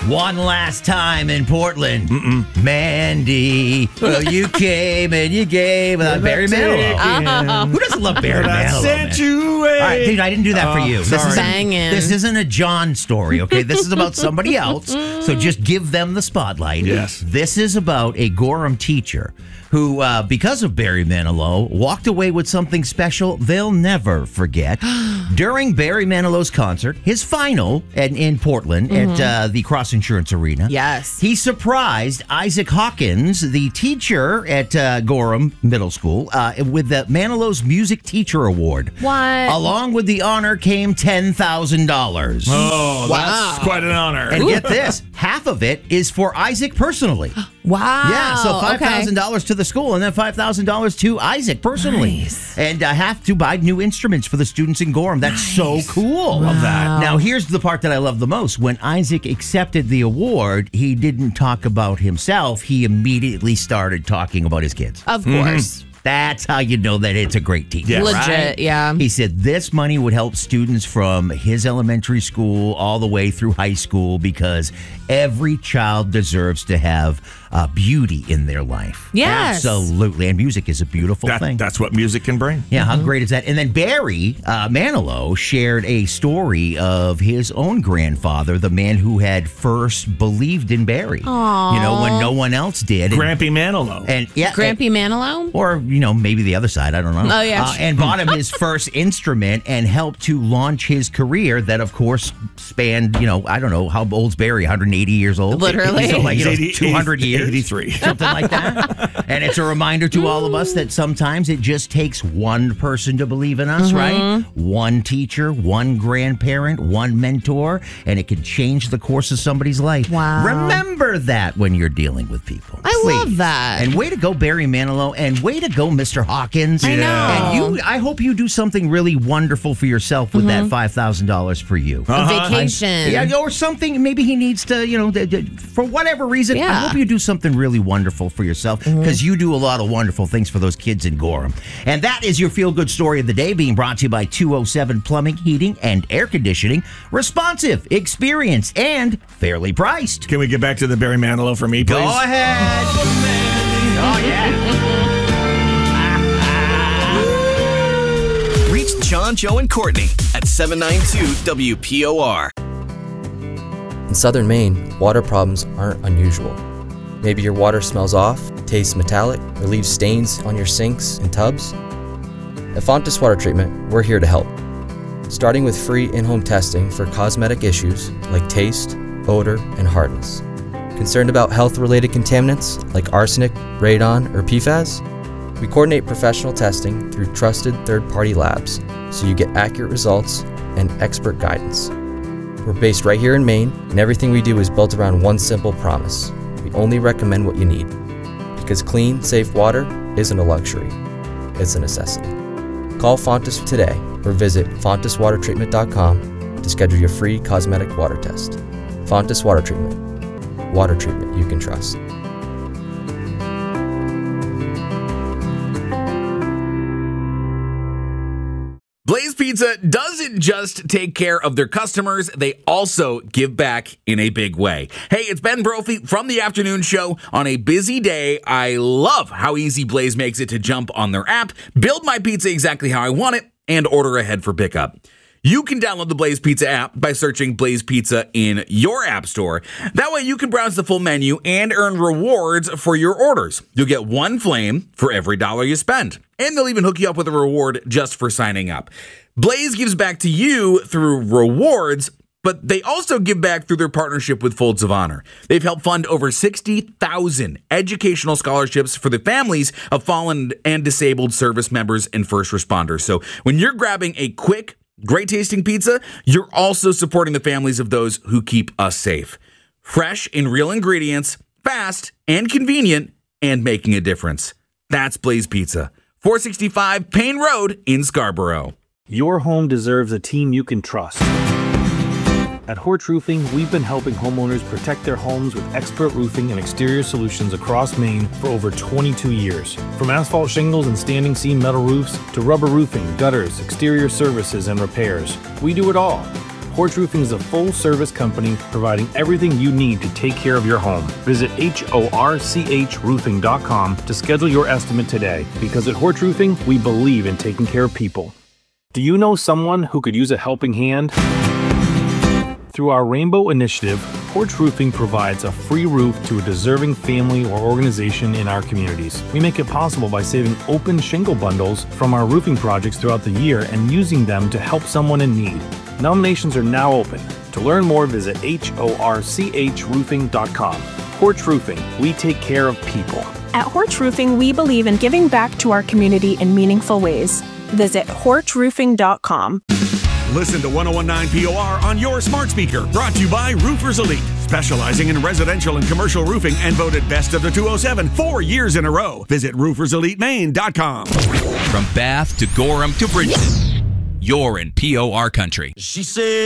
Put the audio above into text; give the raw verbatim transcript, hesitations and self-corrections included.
One last time in Portland. Mm-mm. Mandy, well, you came and you gave without Barry Manilow. Oh. Who doesn't love Barry I Manilow? sent man? you away. All right, dude, I didn't do that Oh, for you. This sorry. isn't, Banging. this isn't a John story, okay? This is about somebody else, so just give them the spotlight. Yes. This is about a Gorham teacher who, uh, because of Barry Manilow, walked away with something special they'll never forget. During Barry Manilow's concert, his final at, in Portland Mm-hmm. at uh, the Cross Insurance Arena, Yes. he surprised Isaac Hawkins, the teacher at uh, Gorham Middle School, uh, with the Manilow's Music Teacher Award. What? Along with the honor came ten thousand dollars. Oh, Wow. that's quite an honor. And get this, half of it is for Isaac personally. Wow. Yeah, so five thousand dollars okay. to the school and then five thousand dollars to Isaac personally. Nice. And uh, have to buy new instruments for the students in Gorham. That's so cool. Love that. Now, here's the part that I love the most. When Isaac accepted the award, he didn't talk about himself. He immediately started talking about his kids. Of course. That's how you know that it's a great teacher. Yes. Legit, right? yeah. He said this money would help students from his elementary school all the way through high school because every child deserves to have uh, beauty in their life. Yes. Absolutely. And music is a beautiful That- thing. that's what music can bring. Yeah, how great is that? And then Barry uh, Manilow shared a story of his own grandfather, the man who had first believed in Barry. Aww. You know, when no one else did. And, Grampy Manilow. and yeah, Grampy Manilow? or, you know, maybe the other side. I don't know. Oh, yeah. Uh, and bought him his first instrument and helped to launch his career that, of course, spanned, you know, I don't know, how old's Barry? one hundred eighty years old? Literally. So, like, you know, He's eighty- two hundred years? eighty-three. Something like that. And it's a reminder to all of us that sometimes it just takes one person to believe in us, right? One teacher, one grandparent, one mentor, and it can change the course of somebody's life. Wow. Remember that when you're dealing with people. I love Please. that. And way to go, Barry Manilow, and way to go, Mister Hawkins. I know. And you, I hope you do something really wonderful for yourself with that five thousand dollars for you. Uh-huh. A vacation. Yeah, or something. Maybe he needs to, you know, d- d- for whatever reason. I Yeah. hope you do something really wonderful for yourself because you do a lot of wonderful things for those kids in Gorham. And that is your feel good story of the day, being brought to you by two oh seven Plumbing, Heating, and Air Conditioning. Responsive, experienced, and fairly priced. Can we get back to the Barry Manilow for me, please? Go ahead. Oh, yeah. Reach John, Joe, and Courtney at seven nine two W P O R. In southern Maine, water problems aren't unusual. Maybe your water smells off, tastes metallic, or leaves stains on your sinks and tubs. At Fontes Water Treatment, we're here to help. Starting with free in-home testing for cosmetic issues like taste, odor, and hardness. Concerned about health-related contaminants like arsenic, radon, or P FAS? We coordinate professional testing through trusted third-party labs so you get accurate results and expert guidance. We're based right here in Maine, and everything we do is built around one simple promise. We only recommend what you need. Because clean, safe water isn't a luxury, it's a necessity. Call Fontes today or visit fontes water treatment dot com to schedule your free cosmetic water test. Fontes Water Treatment. Water treatment you can trust. Blaze Pizza doesn't just take care of their customers, they also give back in a big way. Hey, it's Ben Brophy from the afternoon show. On a busy day, I love how easy Blaze makes it to jump on their app, build my pizza exactly how I want it, and order ahead for pickup. You can download the Blaze Pizza app by searching Blaze Pizza in your app store. That way you can browse the full menu and earn rewards for your orders. You'll get one flame for every dollar you spend. And they'll even hook you up with a reward just for signing up. Blaze gives back to you through rewards, but they also give back through their partnership with Folds of Honor. They've helped fund over sixty thousand educational scholarships for the families of fallen and disabled service members and first responders. So when you're grabbing a quick, great tasting pizza, you're also supporting the families of those who keep us safe. Fresh and real ingredients, fast and convenient, and making a difference. That's Blaze Pizza, four sixty-five Payne Road in Scarborough. Your home deserves a team you can trust. At Hort Roofing, we've been helping homeowners protect their homes with expert roofing and exterior solutions across Maine for over twenty-two years. From asphalt shingles and standing seam metal roofs to rubber roofing, gutters, exterior services, and repairs, we do it all. Horch Roofing is a full-service company providing everything you need to take care of your home. Visit H O R C H roofing dot com to schedule your estimate today, because at Horch Roofing, we believe in taking care of people. Do you know someone who could use a helping hand? Through our Rainbow Initiative, Horch Roofing provides a free roof to a deserving family or organization in our communities. We make it possible by saving open shingle bundles from our roofing projects throughout the year and using them to help someone in need. Nominations are now open. To learn more, visit H O R C H roofing dot com. Horch Roofing, we take care of people. At Horch Roofing, we believe in giving back to our community in meaningful ways. Visit horch roofing dot com. Listen to ten nineteen P O R on your smart speaker. Brought to you by Roofers Elite, specializing in residential and commercial roofing and voted best of the two oh seven four years in a row. Visit roofers elite maine dot com. From Bath to Gorham to Bridgeton, you're in P O R country. She said